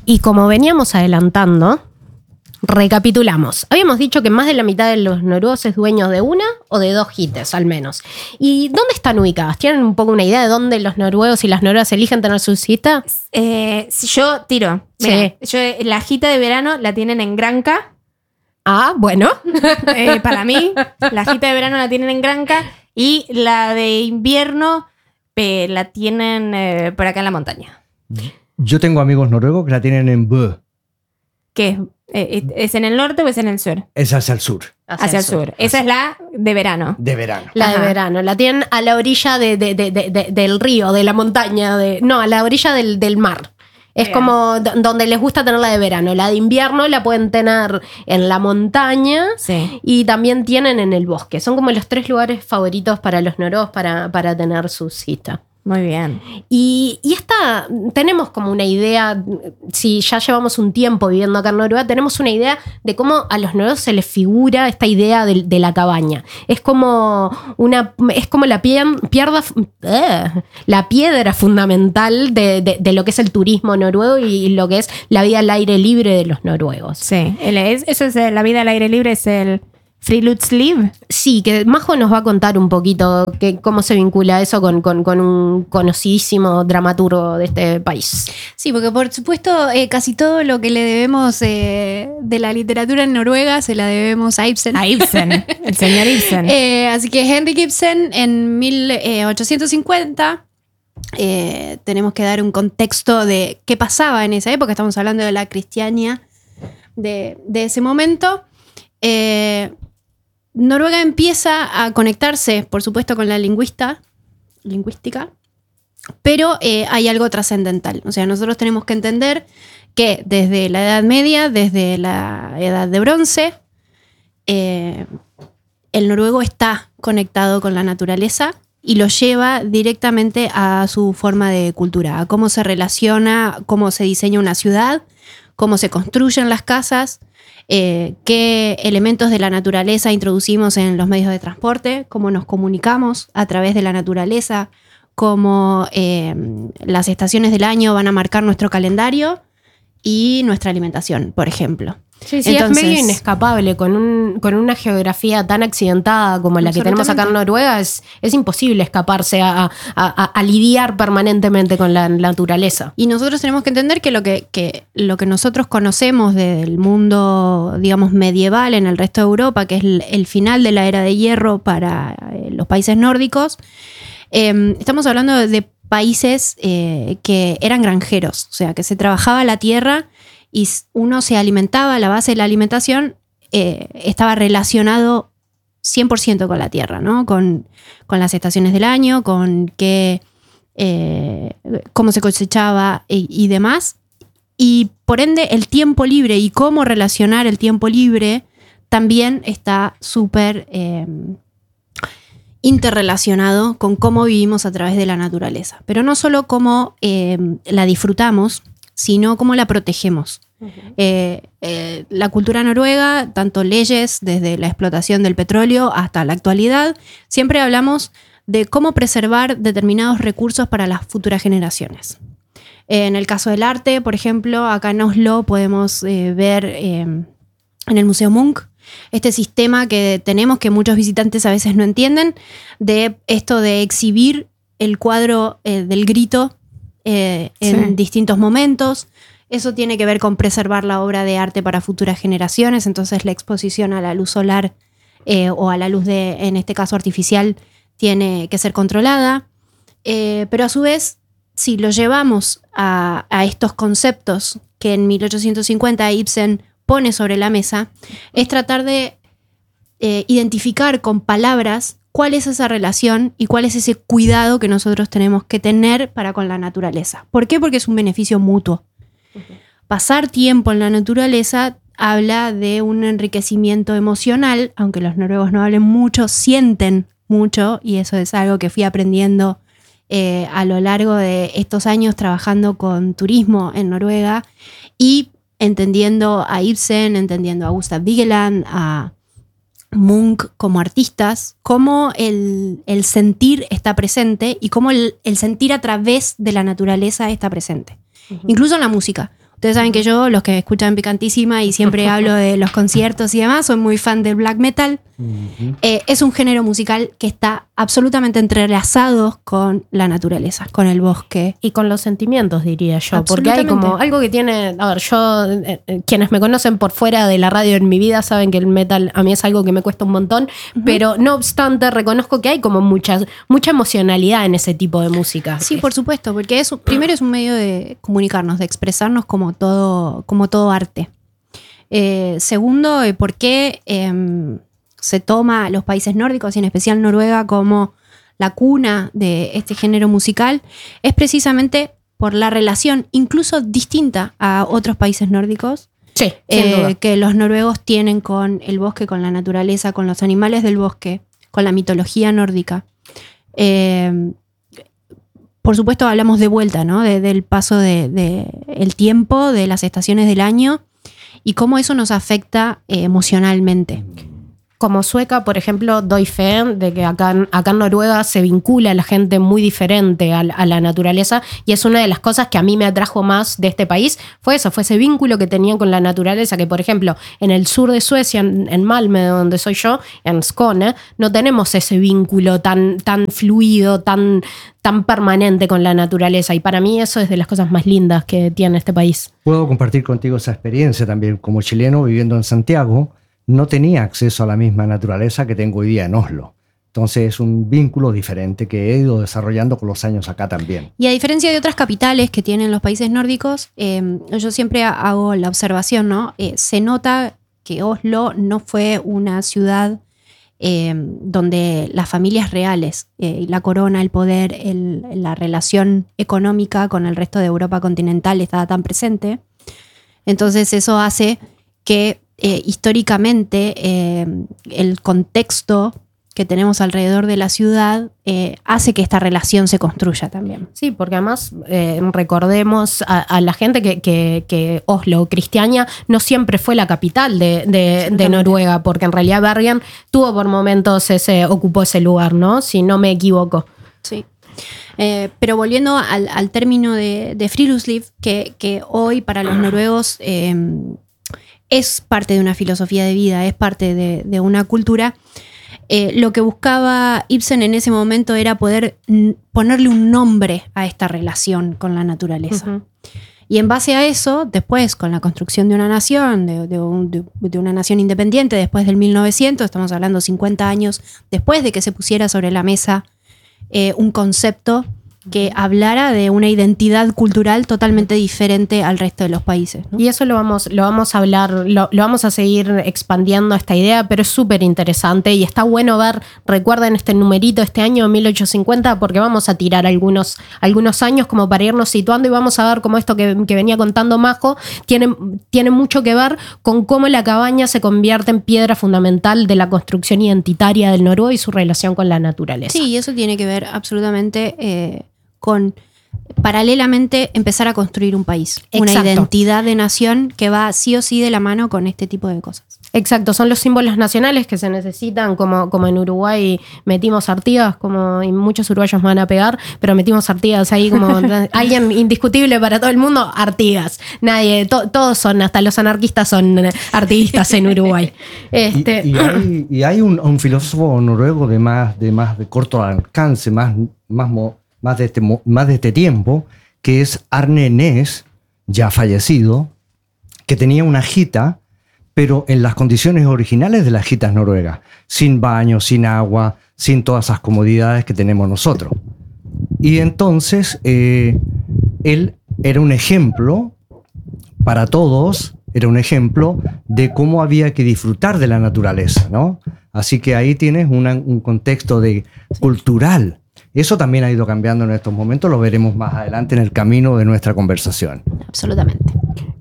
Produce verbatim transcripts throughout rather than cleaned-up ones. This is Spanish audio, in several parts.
Y como veníamos adelantando, recapitulamos. Habíamos dicho que más de la mitad de los noruegos es dueños de una o de dos hites, al menos. ¿Y dónde están ubicadas? ¿Tienen un poco una idea de dónde los noruegos y las noruegas eligen tener sus hitas? Eh, si yo tiro. Mira, sí. Yo, la hita de verano la tienen en Granca. Ah, bueno. Eh, para mí, la hita de verano la tienen en Granca y la de invierno eh, la tienen eh, por acá en la montaña. Yo tengo amigos noruegos que la tienen en Bø. ¿Qué es? Eh, ¿Es en el norte o es en el sur? Es hacia el sur. Hacia, hacia el sur. sur. Esa es la de verano. De verano. La Ajá. de verano. La tienen a la orilla de, de, de, de, de, del río, de la montaña. De, no, a la orilla del, del mar. Es Bien. como d- donde les gusta tener la de verano. La de invierno la pueden tener en la montaña sí. y también tienen en el bosque. Son como los tres lugares favoritos para los noruegos para, para tener su cita. Muy bien. Y, y esta, tenemos como una idea, si ya llevamos un tiempo viviendo acá en Noruega, tenemos una idea de cómo a los noruegos se les figura esta idea de, de la cabaña. Es como una, es como la, pie, pierda, uh, la piedra fundamental de, de, de lo que es el turismo noruego y lo que es la vida al aire libre de los noruegos. Sí, el, es, eso es la vida al aire libre, es el Friluftsliv. Sí, que Majo nos va a contar un poquito que, cómo se vincula eso con, con, con un conocidísimo dramaturgo de este país. Sí, porque por supuesto eh, casi todo lo que le debemos eh, de la literatura en Noruega se la debemos a Ibsen. A Ibsen, el señor Ibsen. eh, así que Henrik Ibsen en mil ochocientos cincuenta, eh, tenemos que dar un contexto de qué pasaba en esa época, estamos hablando de la Cristiania de, de ese momento. Eh, Noruega empieza a conectarse, por supuesto, con la lingüista, lingüística, pero eh, hay algo trascendental. O sea, nosotros tenemos que entender que desde la Edad Media, desde la Edad de Bronce, eh, el noruego está conectado con la naturaleza y lo lleva directamente a su forma de cultura, a cómo se relaciona, cómo se diseña una ciudad, cómo se construyen las casas, Eh, qué elementos de la naturaleza introducimos en los medios de transporte, cómo nos comunicamos a través de la naturaleza, cómo eh, las estaciones del año van a marcar nuestro calendario y nuestra alimentación, por ejemplo. Sí, sí, Entonces, es medio inescapable. Con, un, con una geografía tan accidentada como la que tenemos acá en Noruega, es, es imposible escaparse a, a, a, a lidiar permanentemente con la naturaleza. Y nosotros tenemos que entender que lo que, que lo que nosotros conocemos del mundo, digamos, medieval en el resto de Europa, que es el, el final de la era de hierro para eh, los países nórdicos, eh, estamos hablando de, de países eh, que eran granjeros, o sea, que se trabajaba la tierra y uno se alimentaba, la base de la alimentación eh, estaba relacionado cien por ciento con la tierra, ¿no? Con, con las estaciones del año, con qué, eh, cómo se cosechaba y, y demás. Y por ende el tiempo libre y cómo relacionar el tiempo libre también está súper eh, interrelacionado con cómo vivimos a través de la naturaleza. Pero no solo cómo eh, la disfrutamos, sino cómo la protegemos. Uh-huh. Eh, eh, la cultura noruega, tanto leyes desde la explotación del petróleo hasta la actualidad, siempre hablamos de cómo preservar determinados recursos para las futuras generaciones. Eh, en el caso del arte, por ejemplo, acá en Oslo podemos eh, ver eh, en el Museo Munch este sistema que tenemos, que muchos visitantes a veces no entienden, de esto de exhibir el cuadro eh, del grito Eh, en sí. distintos momentos. Eso tiene que ver con preservar la obra de arte para futuras generaciones. Entonces la exposición a la luz solar eh, o a la luz de, en este caso artificial, tiene que ser controlada. Eh, pero a su vez, si lo llevamos a, a estos conceptos que en mil ochocientos cincuenta Ibsen pone sobre la mesa, es tratar de eh, identificar con palabras cuál es esa relación y cuál es ese cuidado que nosotros tenemos que tener para con la naturaleza. ¿Por qué? Porque es un beneficio mutuo. Uh-huh. Pasar tiempo en la naturaleza habla de un enriquecimiento emocional, aunque los noruegos no hablen mucho, sienten mucho, y eso es algo que fui aprendiendo eh, a lo largo de estos años trabajando con turismo en Noruega y entendiendo a Ibsen, entendiendo a Gustav Vigeland, a Munch como artistas, cómo el, el sentir está presente y cómo el, el sentir a través de la naturaleza está presente. Uh-huh. Incluso en la música. Ustedes saben que yo, los que escuchan Picantísima y siempre hablo de los conciertos y demás, soy muy fan del black metal. Uh-huh. Eh, es un género musical que está absolutamente entrelazado con la naturaleza, con el bosque. Y con los sentimientos, diría yo. Porque hay como algo que tiene... A ver, yo... Eh, quienes me conocen por fuera de la radio en mi vida saben que el metal a mí es algo que me cuesta un montón. Uh-huh. Pero no obstante, reconozco que hay como mucha, mucha emocionalidad en ese tipo de música. Sí, por supuesto. Porque es, primero es un medio de comunicarnos, de expresarnos como todo, como todo arte. Eh, segundo, eh, ¿por qué eh, se toma a los países nórdicos y en especial Noruega como la cuna de este género musical? Es precisamente por la relación incluso distinta a otros países nórdicos. Sí, eh, que los noruegos tienen con el bosque, con la naturaleza, con los animales del bosque, con la mitología nórdica. Eh, Por supuesto, hablamos de vuelta, ¿no? De, del paso del de, de tiempo, de las estaciones del año y cómo eso nos afecta eh, emocionalmente. Como sueca, por ejemplo, doy fe de que acá, acá en Noruega se vincula a la gente muy diferente a, a la naturaleza y es una de las cosas que a mí me atrajo más de este país, fue eso, fue ese vínculo que tenían con la naturaleza, que por ejemplo, en el sur de Suecia, en, en Malmö, donde soy yo, en Skåne, no tenemos ese vínculo tan, tan fluido, tan, tan permanente con la naturaleza y para mí eso es de las cosas más lindas que tiene este país. Puedo compartir contigo esa experiencia también, como chileno viviendo en Santiago. No tenía acceso a la misma naturaleza que tengo hoy día en Oslo. Entonces es un vínculo diferente que he ido desarrollando con los años acá también. Y a diferencia de otras capitales que tienen los países nórdicos, eh, yo siempre hago la observación, ¿no? Eh, se nota que Oslo no fue una ciudad eh, donde las familias reales, eh, la corona, el poder, el, la relación económica con el resto de Europa continental estaba tan presente. Entonces eso hace que Eh, históricamente eh, el contexto que tenemos alrededor de la ciudad eh, hace que esta relación se construya también. Sí, porque además eh, recordemos a, a la gente que, que, que Oslo, Cristiania, no siempre fue la capital de, de, de Noruega, porque en realidad Bergen tuvo por momentos ese, ocupó ese lugar, ¿no? Si no me equivoco. Sí. Eh, pero volviendo al, al término de, de Friluftsliv, que, que hoy para los noruegos eh, es parte de una filosofía de vida, es parte de, de una cultura. Eh, lo que buscaba Ibsen en ese momento era poder n- ponerle un nombre a esta relación con la naturaleza. Uh-huh. Y en base a eso, después, con la construcción de una nación, de, de, un, de, de una nación independiente, después del mil novecientos, estamos hablando cincuenta años después de que se pusiera sobre la mesa eh, un concepto que hablara de una identidad cultural totalmente diferente al resto de los países, ¿no? Y eso lo vamos, lo vamos a hablar, lo, lo vamos a seguir expandiendo esta idea, pero es súper interesante y está bueno ver, recuerden este numerito, este año mil ochocientos cincuenta, porque vamos a tirar algunos, algunos años como para irnos situando y vamos a ver cómo esto que, que venía contando Majo tiene, tiene mucho que ver con cómo la cabaña se convierte en piedra fundamental de la construcción identitaria del noruego y su relación con la naturaleza. Sí, y eso tiene que ver absolutamente eh, con paralelamente empezar a construir un país. Exacto. Una identidad de nación que va sí o sí de la mano con este tipo de cosas. Exacto, son los símbolos nacionales que se necesitan, como, como en Uruguay metimos Artigas, como y muchos uruguayos me van a pegar, pero metimos Artigas ahí como alguien indiscutible para todo el mundo, Artigas. Nadie, to, todos son, hasta los anarquistas son artiguistas en Uruguay. Este. Y, y hay, y hay un, un filósofo noruego de más de, más de corto alcance, más, más, más, de este, más de este tiempo, que es Arne Næss, ya fallecido, que tenía una gita, pero en las condiciones originales de las gitas noruegas, sin baño, sin agua, sin todas esas comodidades que tenemos nosotros. Y entonces eh, él era un ejemplo para todos, era un ejemplo de cómo había que disfrutar de la naturaleza, ¿no? Así que ahí tienes una, un contexto de, cultural. Eso también ha ido cambiando en estos momentos, lo veremos más adelante en el camino de nuestra conversación. Absolutamente.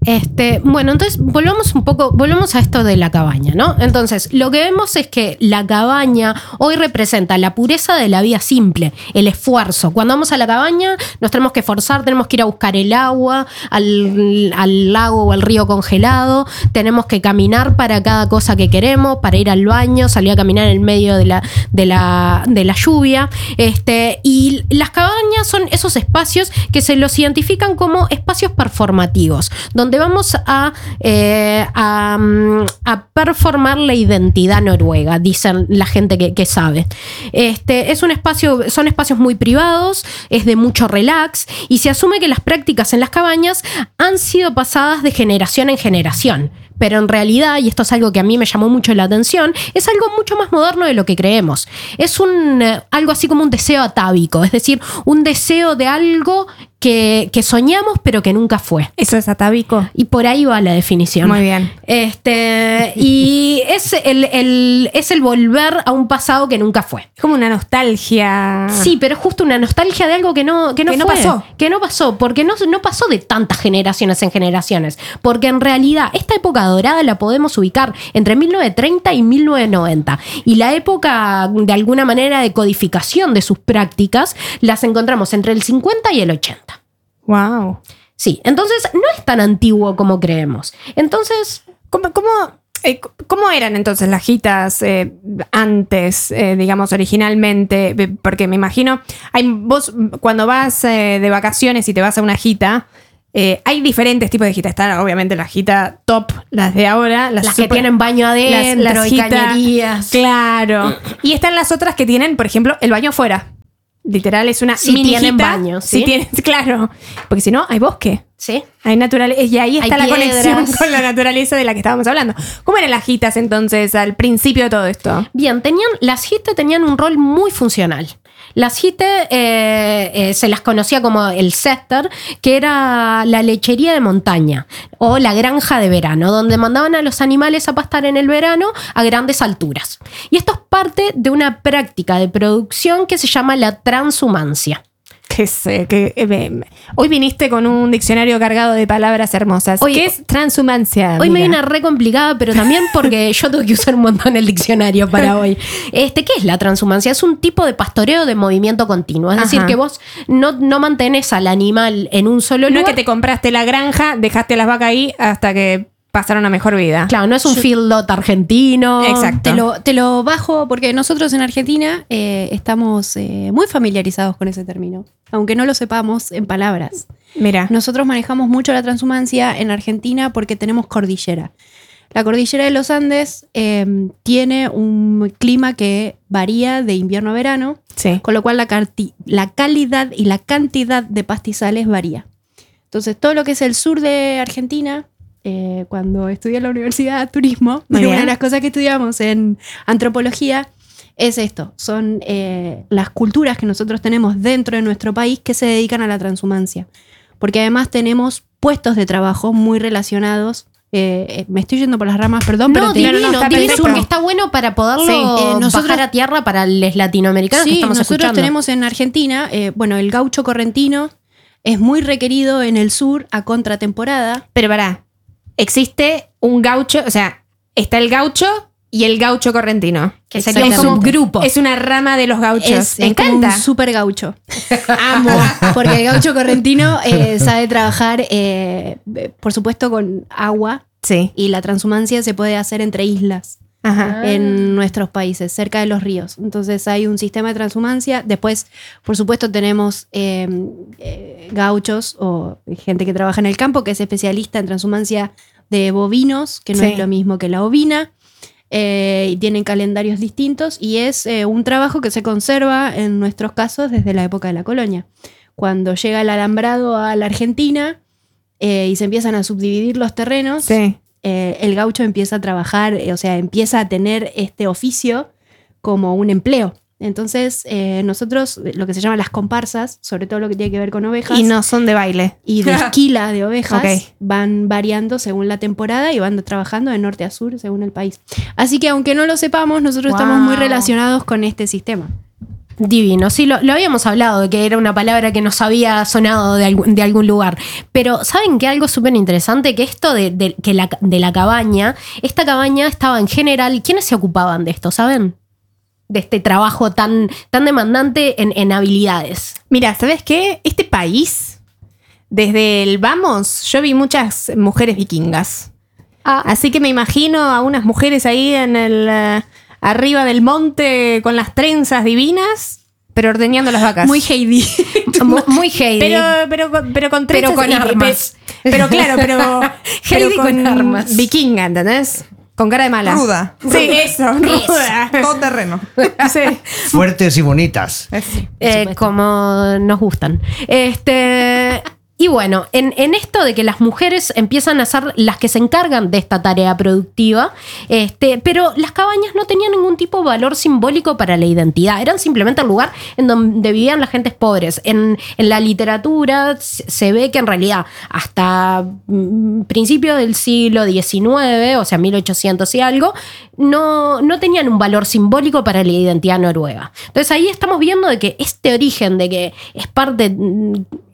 Este, bueno, entonces volvamos un poco, volvemos a esto de la cabaña, ¿no? Entonces, lo que vemos es que la cabaña hoy representa la pureza de la vida simple, el esfuerzo. Cuando vamos a la cabaña nos tenemos que esforzar, tenemos que ir a buscar el agua al, al lago o al río congelado, tenemos que caminar para cada cosa que queremos, para ir al baño, salir a caminar en el medio de la, de la, de la lluvia. Este, y las cabañas son esos espacios que se los identifican como espacios performativos, donde vamos a, eh, a, a performar la identidad noruega, dicen la gente que, que sabe. Este, es un espacio, son espacios muy privados, es de mucho relax, y se asume que las prácticas en las cabañas han sido pasadas de generación en generación. Pero en realidad, y esto es algo que a mí me llamó mucho la atención, es algo mucho más moderno de lo que creemos. Es un, eh, algo así como un deseo atávico, es decir, un deseo de algo que, que soñamos pero que nunca fue. ¿Eso es atávico? Y por ahí va la definición. Muy bien. Este, y es el, el, es el volver a un pasado que nunca fue. Es como una nostalgia. Sí, pero es justo una nostalgia de algo que no, que no, Que no fue, pasó. Que no pasó, porque no, no pasó de tantas generaciones en generaciones. Porque en realidad esta época dorada la podemos ubicar entre mil novecientos treinta y mil novecientos noventa. Y la época, de alguna manera, de codificación de sus prácticas, las encontramos entre el cincuenta y el ochenta. Wow. Sí, entonces no es tan antiguo como creemos. Entonces, ¿Cómo, cómo, eh, ¿Cómo eran entonces las gitas eh, antes, eh, digamos, originalmente? Porque me imagino, hay, vos cuando vas eh, de vacaciones y te vas a una gita, eh, hay diferentes tipos de gitas. Están obviamente las gitas top, las de ahora. Las, las super, que tienen baño adentro, las, las y gita, cañerías. Claro. Y están las otras que tienen, por ejemplo, el baño afuera. Literal, es una Si mini tienen gita. baño, Si ¿sí? tienen, claro. Porque si no, hay bosque. ¿Sí? Hay naturaleza. Y ahí está Hay la piedras. conexión con la naturaleza de la que estábamos hablando. ¿Cómo eran las gitas entonces al principio de todo esto? Bien, tenían, las gite tenían un rol muy funcional. Las gite eh, eh, se las conocía como el Sester, que era la lechería de montaña o la granja de verano, donde mandaban a los animales a pastar en el verano a grandes alturas. Y esto es parte de una práctica de producción que se llama la transhumancia. Que sé, que eh, hoy viniste con un diccionario cargado de palabras hermosas. Hoy- ¿Qué es transhumancia? Hoy me amiga? viene re complicada, pero también porque yo tuve que usar un montón el diccionario para hoy. Este, ¿qué es la transhumancia? Es un tipo de pastoreo de movimiento continuo. Es Ajá. decir, que vos no, no mantenés al animal en un solo No es lugar. que te compraste la granja, dejaste las vacas ahí hasta que pasaron a mejor vida. Claro, no es un field lot argentino. Exacto. Te lo, te lo bajo porque nosotros en Argentina eh, estamos eh, muy familiarizados con ese término, aunque no lo sepamos en palabras. Mira. Nosotros manejamos mucho la transhumancia en Argentina porque tenemos cordillera. La cordillera de los Andes eh, tiene un clima que varía de invierno a verano, Sí. con lo cual la, carti- la calidad y la cantidad de pastizales varía. Entonces, todo lo que es el sur de Argentina, eh, cuando estudié en la Universidad de Turismo, Muy una bien. de las cosas que estudiamos en antropología es esto, son eh, las culturas que nosotros tenemos dentro de nuestro país que se dedican a la transhumancia. Porque además tenemos puestos de trabajo muy relacionados. Eh, eh, me estoy yendo por las ramas, perdón, pero No, te- divino, no, no, está divino, perfecto. porque está bueno para poderlo Sí, eh, nosotros- bajar a tierra para los latinoamericanos que Sí, estamos nosotros escuchando. tenemos en Argentina, eh, bueno, el gaucho correntino es muy requerido en el sur a contratemporada. Pero pará, existe un gaucho, o sea, está el gaucho y el gaucho correntino. Que sería un Exactamente. subgrupo. Es una rama de los gauchos. Es, Me es como encanta. un super gaucho. Amo. Porque el gaucho correntino eh, sabe trabajar, eh, por supuesto, con agua. Sí. Y la transhumancia se puede hacer entre islas Ajá. Ah. en nuestros países, cerca de los ríos. Entonces hay un sistema de transhumancia. Después, por supuesto, tenemos eh, eh, gauchos o gente que trabaja en el campo, que es especialista en transhumancia de bovinos, que no Sí. es lo mismo que la ovina. Eh, y tienen calendarios distintos y es eh, un trabajo que se conserva en nuestros casos desde la época de la colonia. Cuando llega el alambrado a la Argentina eh, y se empiezan a subdividir los terrenos, Sí. eh, el gaucho empieza a trabajar, eh, o sea, empieza a tener este oficio como un empleo. Entonces, eh, nosotros, lo que se llaman las comparsas, sobre todo lo que tiene que ver con ovejas Y no son de baile. y de esquila de ovejas, Ok. van variando según la temporada y van trabajando de norte a sur según el país. Así que aunque no lo sepamos, nosotros Wow. estamos muy relacionados con este sistema. Divino, sí, lo, lo habíamos hablado, de que era una palabra que nos había sonado de, algún, de algún lugar. Pero ¿saben qué? Algo súper interesante, que esto de, de, que la, de la cabaña, esta cabaña estaba en general, ¿quiénes se ocupaban de esto, saben? De este trabajo tan, tan demandante en, en habilidades. Mira, ¿sabes qué? Este país, desde el vamos, yo vi muchas mujeres vikingas. Ah, Así que me imagino a unas mujeres ahí en el eh, arriba del monte con las trenzas divinas, pero ordeñando las vacas. Muy Heidi. muy, muy Heidi. Pero, pero, con- pero con trenzas Pero con y- armas. pe- Pero claro, pero, pero Heidi con armas. vikinga, ¿entendés? Con cara de mala. Ruda. Sí, eso, ruda. Todo terreno. Sí. Fuertes y bonitas. Eh, como nos gustan. Este. Y bueno, en, en esto de que las mujeres empiezan a ser las que se encargan de esta tarea productiva, este, pero las cabañas no tenían ningún tipo de valor simbólico para la identidad, eran simplemente el lugar en donde vivían las gentes pobres. En, en la literatura se se ve que en realidad hasta mm, principios del siglo diecinueve, o sea, mil ochocientos y algo, no, no tenían un valor simbólico para la identidad noruega. Entonces ahí estamos viendo de que este origen de que es parte mm,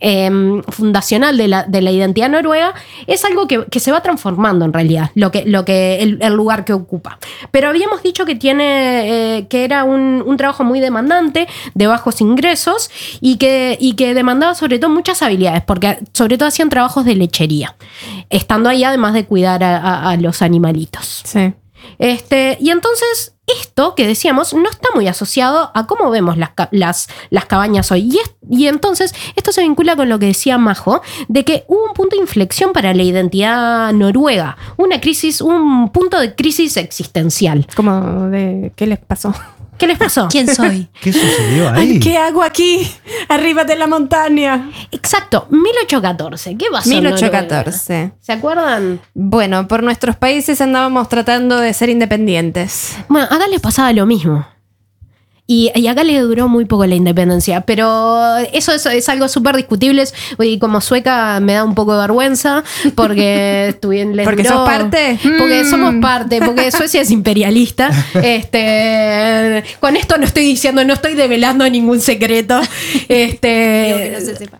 eh, fundacional de la, de la identidad noruega es algo que, que se va transformando en realidad, lo que, lo que, el, el lugar que ocupa. Pero habíamos dicho que tiene eh, que era un, un trabajo muy demandante, de bajos ingresos, y que, y que demandaba sobre todo muchas habilidades, porque sobre todo hacían trabajos de lechería, estando ahí además de cuidar a, a, a los animalitos. Sí. Este, y entonces esto que decíamos no está muy asociado a cómo vemos las, ca- las, las cabañas hoy. Y, es- y entonces esto se vincula con lo que decía Majo, de que hubo un punto de inflexión para la identidad noruega, una crisis, un punto de crisis existencial. Como de, ¿qué les pasó? ¿Qué les pasó? ¿Quién soy? ¿Qué sucedió ahí? ¿Qué hago aquí? Arriba de la montaña. Exacto, mil ochocientos catorce. ¿Qué pasó? en mil ochocientos Noruega? catorce. ¿Se acuerdan? Bueno, por nuestros países andábamos tratando de ser independientes. Bueno, acá les pasaba lo mismo. Y, y acá le duró muy poco la independencia, pero eso, eso es algo súper discutible. Y como sueca me da un poco de vergüenza porque estuve les ¿Porque duró- sos parte? Porque Mm. somos parte, porque Suecia es imperialista. Este, con esto no estoy diciendo, no estoy develando ningún secreto. Este,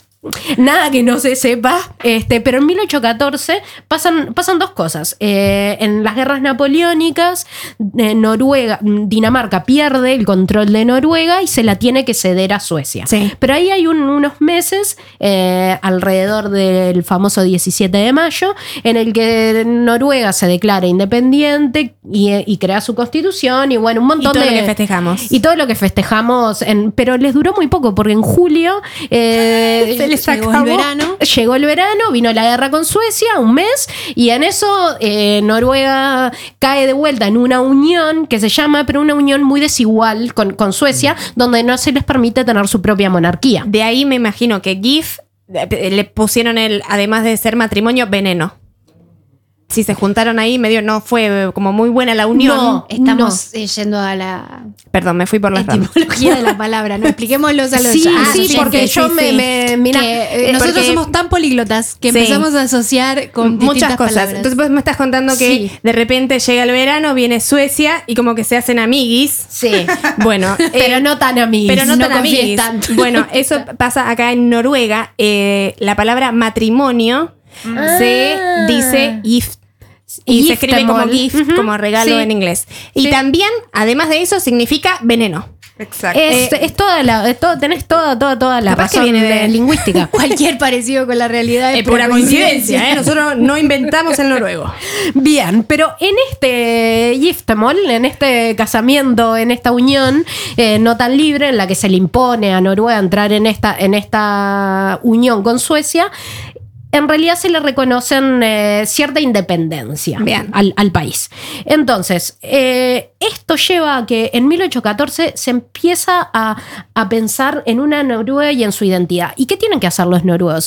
Nada que no se sepa, este, pero en mil ochocientos catorce pasan, pasan dos cosas. Eh, en las guerras napoleónicas, eh, Noruega, Dinamarca pierde el control de Noruega y se la tiene que ceder a Suecia. Sí. Pero ahí hay un- unos meses, eh, alrededor del famoso diecisiete de mayo, en el que Noruega se declara independiente y, y crea su constitución y bueno, un Y montón todo de... lo que festejamos. Y todo lo que festejamos, en, pero les duró muy poco, porque en julio eh, Se les Llegó acabó. el verano. llegó el verano, vino la guerra con Suecia, un mes, y en eso eh, Noruega cae de vuelta en una unión que se llama, pero una unión muy desigual con, con Suecia, donde no se les permite tener su propia monarquía. De ahí me imagino que GIF eh, le pusieron el, además de ser matrimonio, veneno. Si se juntaron ahí, medio no fue como muy buena la unión. No. Estamos eh, yendo a la Perdón, me fui por las ramas. etimología de la palabra, ¿no? Expliquémoslos a los Sí, a sí, los porque oyentes. yo me- me- mira, Que, eh, eh, nosotros porque- somos tan políglotas que Sí. empezamos a asociar con Muchas distintas cosas. palabras. Entonces vos me estás contando que Sí. de repente llega el verano, viene Suecia y como que se hacen amiguis. Sí. Bueno, Pero eh, no tan amigos. pero no, tan confíes amiguis. tanto. Bueno, eso pasa acá en Noruega. Eh, la palabra matrimonio se Ah. dice gift. Y se escribe como Giftermål. gift, Ujú. como regalo Sí. en inglés. Y Sí. también, además de eso, significa veneno. Exacto. Es, es toda la, es todo, tenés toda, toda, toda la Capaz que razón viene de- lingüística. Cualquier parecido con la realidad es Es pura coincidencia, ¿eh? Nosotros no inventamos el noruego. Bien, pero en este giftermål, en este casamiento, en esta unión eh, no tan libre, en la que se le impone a Noruega entrar en esta, en esta unión con Suecia, en realidad se le reconocen eh, cierta independencia Bien. al, al país. Entonces, eh, esto lleva a que en mil ochocientos catorce se empieza a, a pensar en una Noruega y en su identidad. ¿Y qué tienen que hacer los noruegos?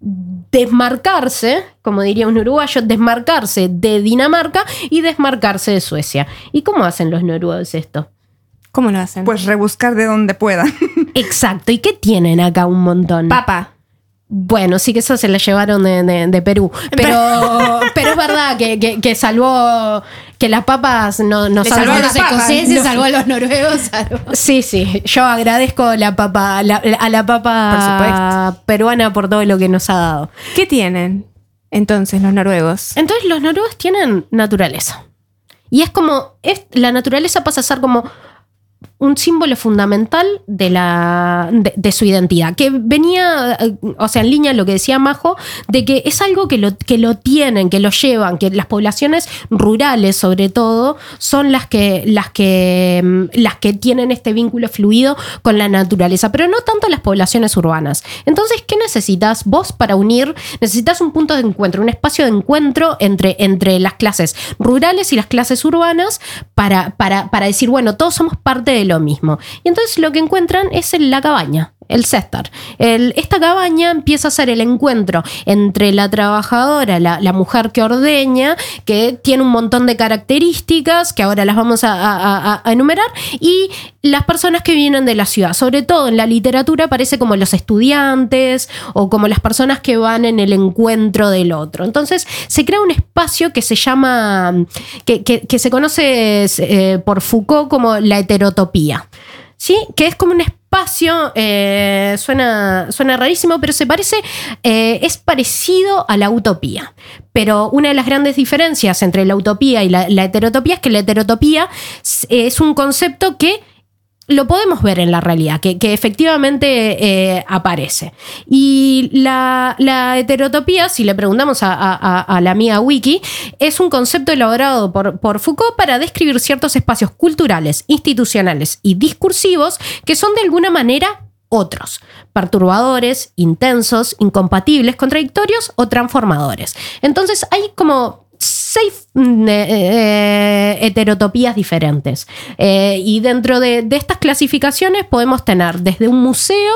Desmarcarse, como diría un uruguayo, desmarcarse de Dinamarca y desmarcarse de Suecia. ¿Y cómo hacen los noruegos esto? ¿Cómo lo hacen? Pues rebuscar de donde puedan. Exacto. ¿Y qué tienen acá un montón? papa. Bueno, sí que eso se la llevaron de, de, de Perú. Pero, pero es verdad que, que, que salvó, que las papas no, no Le salvó salvó a las los papas. escoceses, No. salvó a los noruegos. salvó- Sí, sí, yo agradezco la papa, la- a la papa Por supuesto. peruana por todo lo que nos ha dado. ¿Qué tienen entonces los noruegos? Entonces los noruegos tienen naturaleza. Y es como, es, la naturaleza pasa a ser como un símbolo fundamental de, la, de, de su identidad, que venía, eh, o sea, en línea lo que decía Majo, de que es algo que lo, que lo tienen, que lo llevan, que las poblaciones rurales sobre todo son las que, las que, mm, las que tienen este vínculo fluido con la naturaleza, pero no tanto las poblaciones urbanas. Entonces, ¿qué necesitas vos para unir? Necesitas un punto de encuentro, un espacio de encuentro entre, entre las clases rurales y las clases urbanas para, para, para decir, bueno, todos somos parte de lo mismo. Y entonces lo que encuentran es en la cabaña, el cestar. El, esta cabaña empieza a ser el encuentro entre la trabajadora, la, la mujer que ordeña, que tiene un montón de características que ahora las vamos a, a, a, a enumerar, y las personas que vienen de la ciudad. Sobre todo en la literatura aparece como los estudiantes o como las personas que van en el encuentro del otro. Entonces se crea un espacio que se llama, que, que, que se conoce eh, por Foucault como la heterotopía. ¿Sí? Que es como un espacio, eh, suena, suena rarísimo, pero se parece, eh, es parecido a la utopía. Pero una de las grandes diferencias entre la utopía y la, la heterotopía es que la heterotopía es, es un concepto que lo podemos ver en la realidad, que, que efectivamente eh, aparece. Y la, la heterotopía, si le preguntamos a, a, a la amiga Wiki, es un concepto elaborado por, por Foucault para describir ciertos espacios culturales, institucionales y discursivos que son de alguna manera otros, perturbadores, intensos, incompatibles, contradictorios o transformadores. Entonces hay como seis eh, eh, heterotopías diferentes. Eh, y dentro de, de estas clasificaciones podemos tener desde un museo